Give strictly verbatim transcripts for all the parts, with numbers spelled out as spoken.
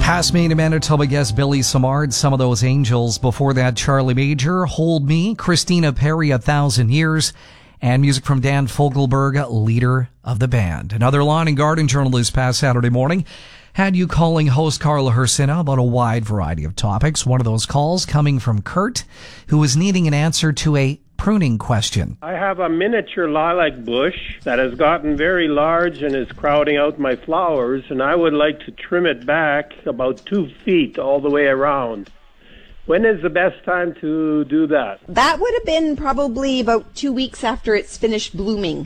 Past Maine and Manitoba guest Billy Samard, Some of Those Angels. Before that, Charlie Major, Hold Me, Christina Perri, A Thousand Years, and music from Dan Fogelberg, leader of the band. Another Lawn and Garden Journal this past Saturday morning had you calling host Carla Hersina about a wide variety of topics. One of those calls coming from Kurt, who was needing an answer to a pruning question. I have a miniature lilac bush that has gotten very large and is crowding out my flowers, and I would like to trim it back about two feet all the way around. When is the best time to do that? That would have been probably about two weeks after it's finished blooming.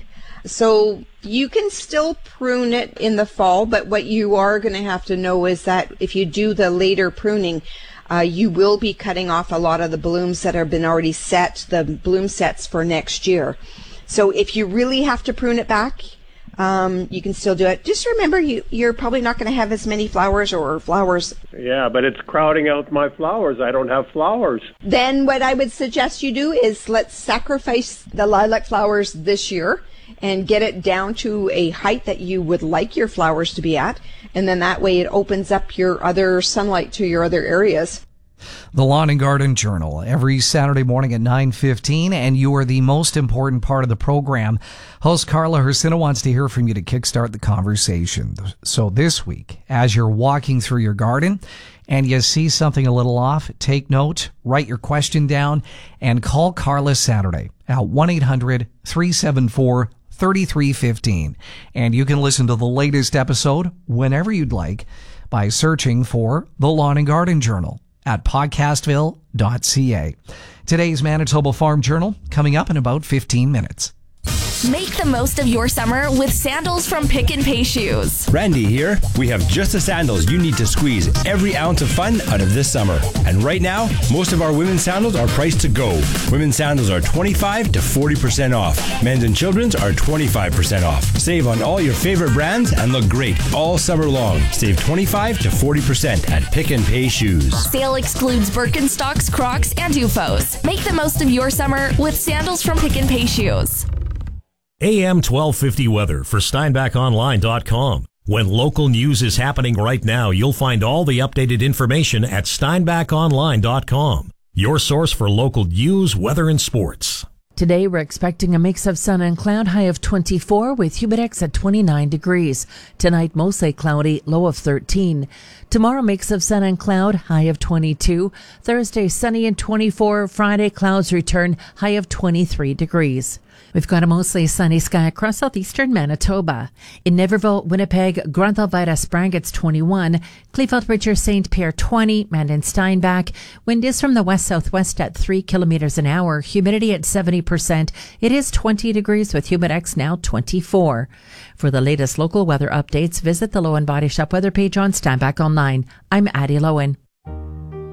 So you can still prune it in the fall, but what you are going to have to know is that if you do the later pruning, Uh, you will be cutting off a lot of the blooms that have been already set, the bloom sets for next year. So if you really have to prune it back, um, you can still do it. Just remember, you, you're probably not going to have as many flowers or flowers. Yeah, but it's crowding out my flowers. I don't have flowers. Then what I would suggest you do is let's sacrifice the lilac flowers this year and get it down to a height that you would like your flowers to be at. And then that way it opens up your other sunlight to your other areas. The Lawn and Garden Journal, every Saturday morning at nine fifteen, and you are the most important part of the program. Host Carla Hersina wants to hear from you to kickstart the conversation. So this week, as you're walking through your garden and you see something a little off, take note, write your question down, and call Carla Saturday at one eight hundred three seven four thirty-three fifteen. And you can listen to the latest episode whenever you'd like by searching for The Lawn and Garden Journal at podcastville dot c a. Today's Manitoba Farm Journal coming up in about fifteen minutes. Make the most of your summer with sandals from Pick and Pay Shoes. Randy here. We have just the sandals you need to squeeze every ounce of fun out of this summer. And right now, most of our women's sandals are priced to go. Women's sandals are twenty-five to forty percent off. Men's and children's are twenty-five percent off. Save on all your favorite brands and look great all summer long. Save twenty-five to forty percent at Pick and Pay Shoes. Sale excludes Birkenstocks, Crocs, and U F Os. Make the most of your summer with sandals from Pick and Pay Shoes. A M twelve fifty weather for Steinbach Online dot com. When local news is happening right now, you'll find all the updated information at Steinbach Online dot com. Your source for local news, weather, and sports. Today, we're expecting a mix of sun and cloud, high of twenty-four with humidex at twenty-nine degrees. Tonight, mostly cloudy, low of thirteen. Tomorrow, mix of sun and cloud, high of twenty-two. Thursday, sunny and twenty-four. Friday, clouds return, high of twenty-three degrees. We've got a mostly sunny sky across southeastern Manitoba. In Niverville, Winnipeg, Grant Elvira, Sprague, it's twenty-one. Kleefeld, Richard, Saint Pierre, twenty. Mandan, Steinbach. Wind is from the west-southwest at three kilometers an hour. Humidity at seventy percent. It is twenty degrees with humidex now twenty-four. For the latest local weather updates, visit the Lowen Body Shop weather page on Steinbach Online. I'm Addie Lowen.